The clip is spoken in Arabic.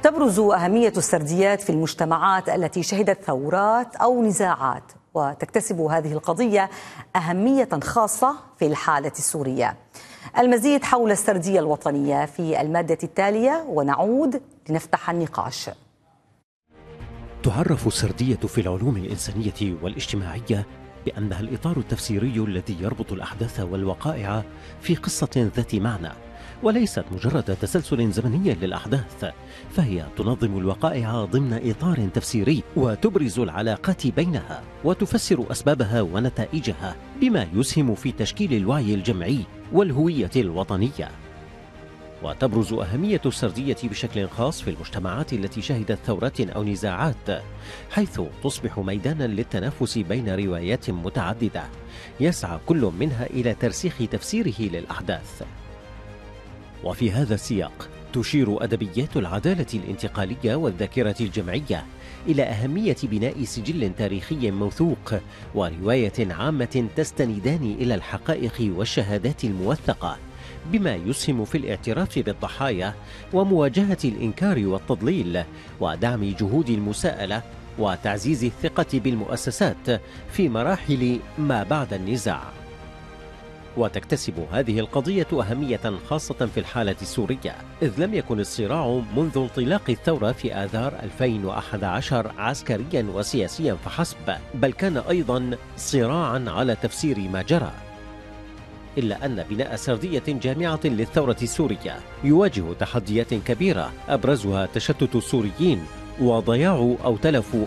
تبرز أهمية السرديات في المجتمعات التي شهدت ثورات أو نزاعات، وتكتسب هذه القضية أهمية خاصة في الحالة السورية. المزيد حول السردية الوطنية في المادة التالية، ونعود لنفتح النقاش. تعرف السردية في العلوم الإنسانية والاجتماعية بأنها الإطار التفسيري الذي يربط الأحداث والوقائع في قصة ذات معنى، وليست مجرد تسلسل زمني للأحداث، فهي تنظم الوقائع ضمن إطار تفسيري وتبرز العلاقات بينها وتفسر أسبابها ونتائجها، بما يسهم في تشكيل الوعي الجمعي والهوية الوطنية. وتبرز أهمية السردية بشكل خاص في المجتمعات التي شهدت ثورات أو نزاعات، حيث تصبح ميدانا للتنافس بين روايات متعددة يسعى كل منها إلى ترسيخ تفسيره للأحداث. وفي هذا السياق تشير أدبيات العدالة الانتقالية والذاكرة الجمعية إلى أهمية بناء سجل تاريخي موثوق ورواية عامة تستندان إلى الحقائق والشهادات الموثقة، بما يسهم في الاعتراف بالضحايا ومواجهة الإنكار والتضليل ودعم جهود المساءلة وتعزيز الثقة بالمؤسسات في مراحل ما بعد النزاع. وتكتسب هذه القضية أهمية خاصة في الحالة السورية، إذ لم يكن الصراع منذ انطلاق الثورة في آذار 2011 عسكريا وسياسيا فحسب، بل كان أيضا صراعا على تفسير ما جرى. إلا أن بناء سردية جامعة للثورة السورية يواجه تحديات كبيرة، أبرزها تشتت السوريين وضياع أو تلف